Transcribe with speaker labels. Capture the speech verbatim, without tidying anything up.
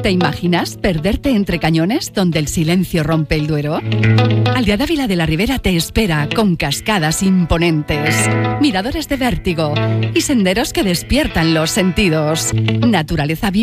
Speaker 1: ¿Te imaginas perderte entre cañones donde el silencio rompe el Duero? Aldea Dávila de la Ribera te espera con cascadas imponentes, miradores de vértigo y senderos que despiertan los sentidos. Naturaleza viva